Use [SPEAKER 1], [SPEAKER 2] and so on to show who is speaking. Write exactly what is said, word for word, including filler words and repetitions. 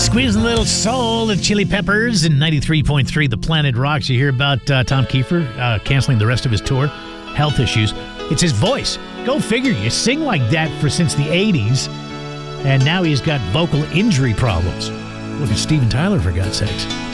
[SPEAKER 1] Squeezing a little soul, the Chili Peppers, and ninety-three point three The Planet Rocks. You hear about uh, Tom Kiefer uh, canceling the rest of his tour, health issues. It's his voice. Go figure. You sing like that for since the eighties, and now he's got vocal injury problems. Look at Steven Tyler, for God's sakes.